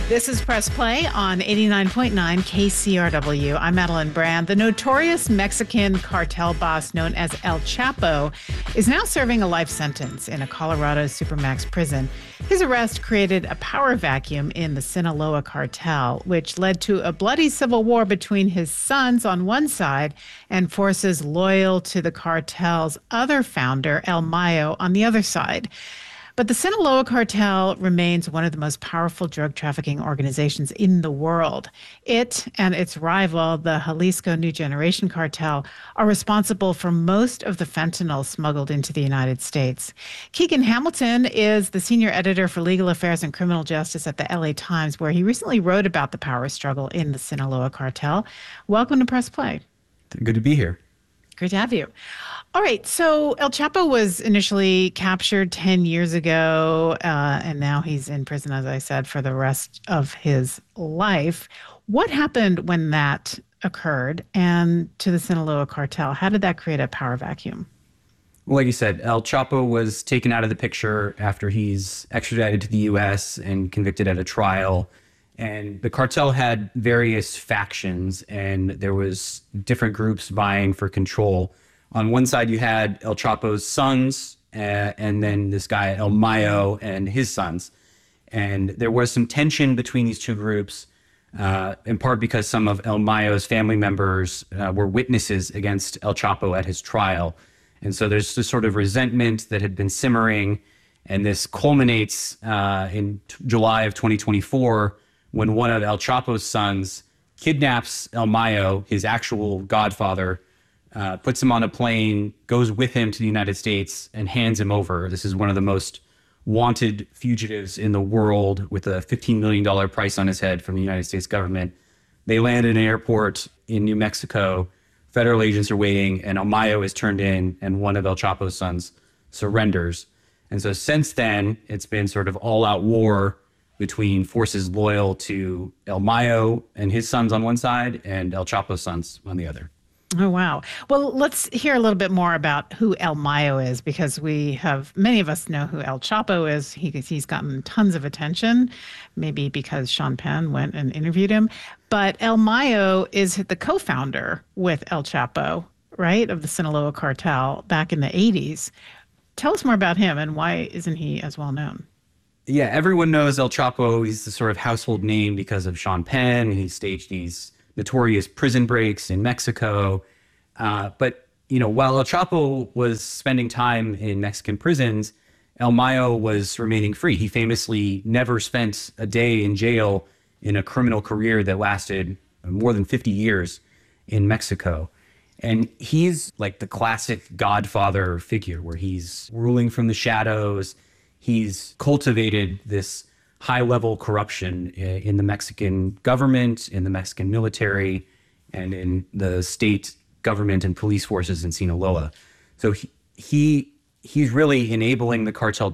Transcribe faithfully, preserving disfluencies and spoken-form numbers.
This is Press Play on eighty-nine point nine K C R W. I'm Madeline Brand. The notorious Mexican cartel boss known as El Chapo is now serving a life sentence in a Colorado Supermax prison. His arrest created a power vacuum in the Sinaloa cartel, which led to a bloody civil war between his sons on one side and forces loyal to the cartel's other founder, El Mayo, on the other side. But the Sinaloa cartel remains one of the most powerful drug trafficking organizations in the world. It and its rival, the Jalisco New Generation cartel, are responsible for most of the fentanyl smuggled into the United States. Keegan Hamilton is the senior editor for legal affairs and criminal justice at the L A Times, where he recently wrote about the power struggle in the Sinaloa cartel. Welcome to Press Play. Good to be here. Great to have you. All right. So El Chapo was initially captured ten years ago, uh, and now he's in prison, as I said, for the rest of his life. What happened when that occurred and to the Sinaloa cartel? How did that create a power vacuum? Well, like you said, El Chapo was taken out of the picture after he's extradited to the U S and convicted at a trial. And the cartel had various factions, and there was different groups vying for control. On one side, you had El Chapo's sons, uh, and then this guy, El Mayo, and his sons. And there was some tension between these two groups, uh, in part because some of El Mayo's family members uh, were witnesses against El Chapo at his trial. And so there's this sort of resentment that had been simmering, and this culminates uh, in t- July of twenty twenty-four, when one of El Chapo's sons kidnaps El Mayo, his actual godfather, uh, puts him on a plane, goes with him to the United States, and hands him over. This is one of the most wanted fugitives in the world, with a fifteen million dollars price on his head from the United States government. They land in an airport in New Mexico. Federal agents are waiting, and El Mayo is turned in, and one of El Chapo's sons surrenders. And so since then, it's been sort of all-out war between forces loyal to El Mayo and his sons on one side and El Chapo's sons on the other. Oh, wow. Well, let's hear a little bit more about who El Mayo is, because we have, many of us know who El Chapo is. He, he's gotten tons of attention, maybe because Sean Penn went and interviewed him. But El Mayo is the co-founder with El Chapo, right, of the Sinaloa cartel back in the eighties. Tell us more about him, and why isn't he as well known? Yeah, everyone knows El Chapo. He's the sort of household name because of Sean Penn. He staged these notorious prison breaks in Mexico. Uh, but, you know, while El Chapo was spending time in Mexican prisons, El Mayo was remaining free. He famously never spent a day in jail in a criminal career that lasted more than fifty years in Mexico. And he's like the classic godfather figure, where he's ruling from the shadows. He's cultivated this high-level corruption in the Mexican government, in the Mexican military, and in the state government and police forces in Sinaloa. So he, he he's really enabling the cartel